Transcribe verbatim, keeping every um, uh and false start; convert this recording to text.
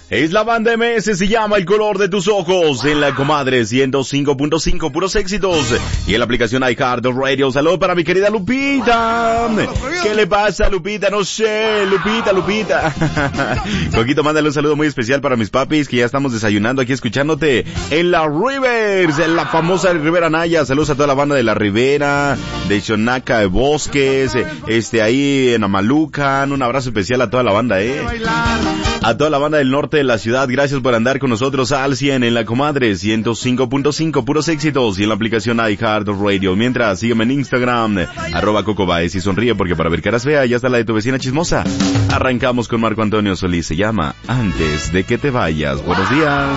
Es la banda M S, se llama El Color de Tus Ojos, en la Comadre ciento cinco punto cinco, puros éxitos. Y en la aplicación iHeartRadio, saludos para mi querida Lupita. ¿Qué le pasa, Lupita? No sé, Lupita, Lupita. Coquito, mándale un saludo muy especial para mis papis, que ya estamos desayunando aquí escuchándote en la Rivers, en la famosa Rivera Naya. Saludos a toda la banda de la Rivera, de Xonaca, de Bosques, este ahí en Amalucan. Un abrazo especial a toda la banda, eh. A toda la banda del norte de la ciudad, gracias por andar con nosotros al cien en la Comadre ciento cinco punto cinco, puros éxitos, y en la aplicación iHeartRadio. Mientras, sígueme en Instagram, arroba Coco Baez, y sonríe porque para ver caras feas ya está la de tu vecina chismosa. Arrancamos con Marco Antonio Solís, se llama Antes de que te vayas. Buenos días.